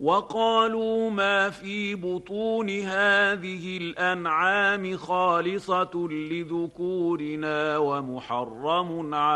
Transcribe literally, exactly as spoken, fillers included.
وقالوا ما في بطون هذه الأنعام خالصة لذكورنا ومحرم على